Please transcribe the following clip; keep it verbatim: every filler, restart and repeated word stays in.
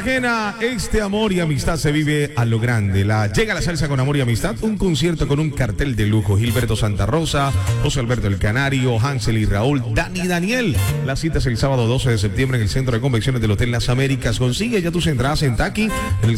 Cartagena, este amor y amistad se vive a lo grande. La, llega la salsa con amor y amistad, un concierto con un cartel de lujo. Gilberto Santa Rosa, José Alberto el Canario, Hansel y Raúl, Dani Daniel. La cita es el sábado doce de septiembre en el Centro de Convenciones del Hotel Las Américas. Consigue ya tus entradas en Taqui, en el